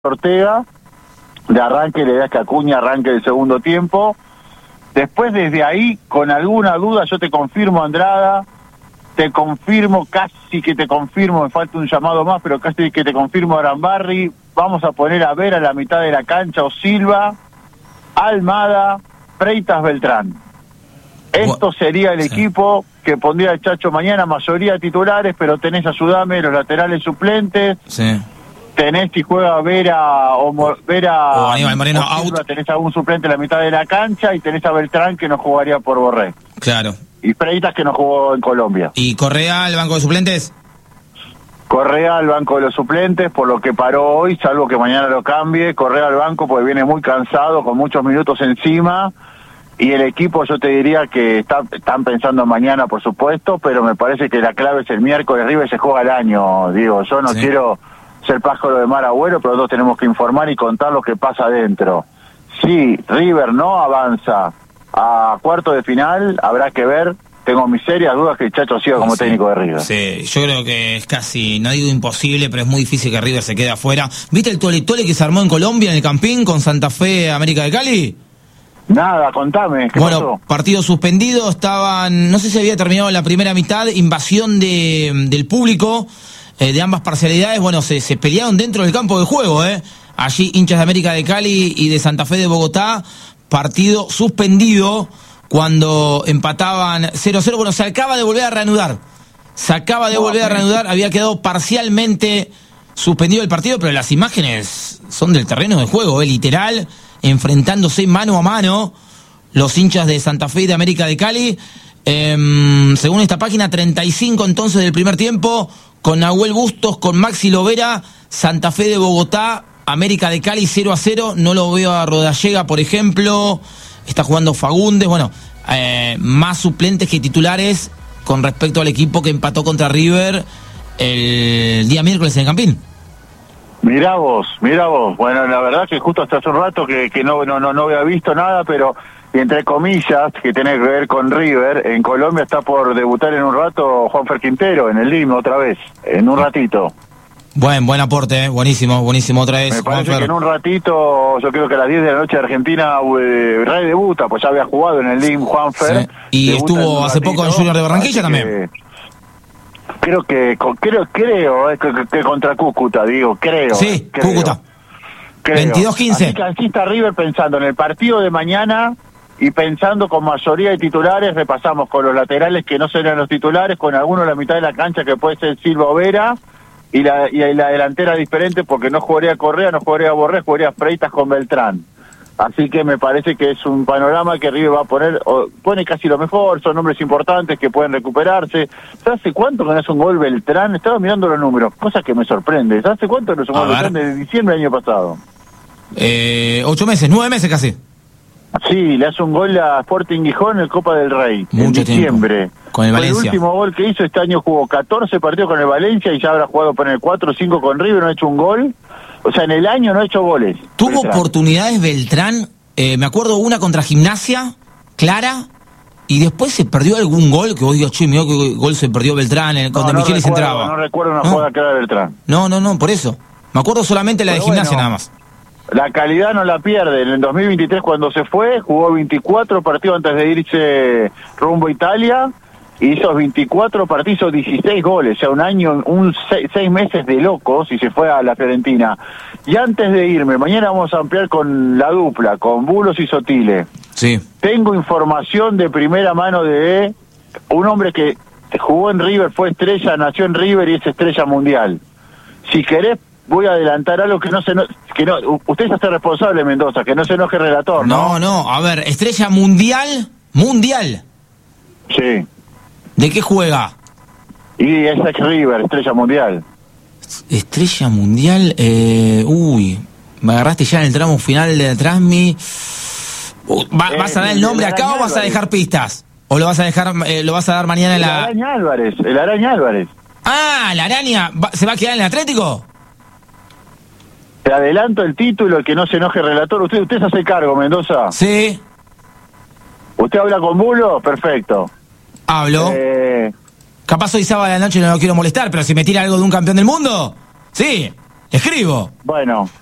Ortega, de arranque, la idea es que Acuña arranque el segundo tiempo. Después, desde ahí, con alguna duda, yo te confirmo Andrada, te confirmo, casi que te confirmo, me falta un llamado más, pero casi que te confirmo Arambarri. Vamos a poner a Vera a la mitad de la cancha, o Silva, Almada, Freitas, Beltrán. Esto sería el equipo que pondría el Chacho mañana, mayoría de titulares, pero tenés a Sudame, los laterales suplentes. Sí. Tenés, si juega Vera o Aníbal Moreno out, tenés a un suplente en la mitad de la cancha y tenés a Beltrán que no jugaría por Borré. Claro. Y Freitas que no jugó en Colombia. ¿Y Correa al banco de suplentes? Correa al banco de los suplentes, por lo que paró hoy, salvo que mañana lo cambie. Correa al banco porque viene muy cansado, con muchos minutos encima. Y el equipo, yo te diría que están pensando mañana, por supuesto, pero me parece que la clave es el miércoles. River se juega el año, digo, yo no quiero ser pájaro de mal agüero, pero nosotros tenemos que informar y contar lo que pasa adentro. Si River no avanza a cuarto de final, habrá que ver. Tengo mis serias dudas que el Chacho siga como técnico de River. Sí, yo creo que es casi, no digo imposible, pero es muy difícil que River se quede afuera. ¿Viste el tole-tole que se armó en Colombia, en el Campín, con Santa Fe, América de Cali? Nada, contame, ¿qué pasó? Partido suspendido, estaban, no sé si había terminado la primera mitad, invasión del público, de ambas parcialidades, bueno, se pelearon dentro del campo de juego, allí hinchas de América de Cali y de Santa Fe de Bogotá, partido suspendido cuando empataban 0-0, bueno, se acaba de volver a reanudar, había quedado parcialmente suspendido el partido, pero las imágenes son del terreno de juego, literal, enfrentándose mano a mano los hinchas de Santa Fe y de América de Cali. Según esta página, 35 entonces del primer tiempo, con Nahuel Bustos, con Maxi Lovera, Santa Fe de Bogotá, América de Cali 0-0, no lo veo a Rodallega, por ejemplo, está jugando Fagundes, bueno, más suplentes que titulares con respecto al equipo que empató contra River el día miércoles en el Campín. Mirá vos, bueno, la verdad que justo hasta hace un rato que no había visto nada, pero entre comillas, que tiene que ver con River, en Colombia está por debutar en un rato Juanfer Quintero, en el Lima otra vez, en un ratito. Buen aporte, buenísimo otra vez. Me parece que en un ratito, yo creo que a las 10 de la noche de Argentina, debuta, pues ya había jugado en el Lima Juanfer. Sí. Y estuvo hace poco en Junior de Barranquilla también. Creo que contra Cúcuta, creo. Sí, Cúcuta. 22-15. Así está River pensando en el partido de mañana y pensando con mayoría de titulares. Repasamos con los laterales que no serán los titulares, con algunos en la mitad de la cancha que puede ser Silva o Vera, y la delantera diferente porque no jugaría Correa, no jugaría Borré, jugaría Freitas con Beltrán. Así que me parece que es un panorama que River va a pone casi lo mejor, son nombres importantes que pueden recuperarse. ¿Hace cuánto que no es un gol Beltrán? Estaba mirando los números, cosa que me sorprende. ¿Hace cuánto no es un gol Beltrán? Desde diciembre del año pasado. 8 meses, 9 meses casi. Sí, le hace un gol a Sporting Gijón en el Copa del Rey, mucho en diciembre. Tiempo. Con el Valencia. El último gol que hizo este año jugó 14 partidos con el Valencia y ya habrá jugado por el 4 o 5 con River, no ha hecho un gol. O sea, en el año no ha hecho goles. Tuvo oportunidades Beltrán, me acuerdo una contra Gimnasia, clara, y después se perdió algún gol, que vos digas, che, mirá qué gol se perdió Beltrán, cuando Michelis entraba. No recuerdo una jugada clara de Beltrán. No, por eso. Me acuerdo solamente la de Gimnasia nada más. La calidad no la pierde. En el 2023 cuando se fue, jugó 24 partidos antes de irse rumbo a Italia, y esos 24 partidos hizo 16 goles, o sea, un año, 6 meses de locos, y se fue a la Fiorentina. Y antes de irme, mañana vamos a ampliar con la dupla, con Bulos y Sotile. Sí. Tengo información de primera mano de un hombre que jugó en River, fue estrella, nació en River y es estrella mundial. Si querés, voy a adelantar algo que no, usted se hace responsable, Mendoza, que no se enoje el relator, ¿no? No, a ver, estrella mundial. Sí. ¿De qué juega? Y es ex River, estrella mundial. Estrella mundial, me agarraste ya en el tramo final de Transmi. ¿Vas a dar el nombre acá o vas a dejar pistas? ¿O lo vas a dejar, lo vas a dar mañana en la... El Araña Álvarez. Ah, la Araña, ¿se va a quedar en el Atlético? Te adelanto el título, el que no se enoje el relator. Usted se hace cargo, Mendoza. Sí. ¿Usted habla con Bulo? Perfecto. Hablo. Capaz hoy sábado de la noche no lo quiero molestar, pero si me tira algo de un campeón del mundo, sí, escribo. Bueno,